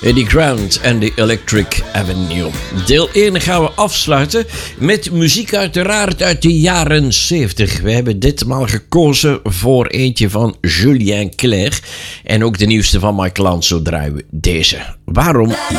Eddie Grant en The Electric Avenue. Deel 1 gaan we afsluiten met muziek uiteraard uit de jaren 70. We hebben ditmaal gekozen voor eentje van Julien Clerc. En ook de nieuwste van Mike Land, zo draaien we deze. Waarom?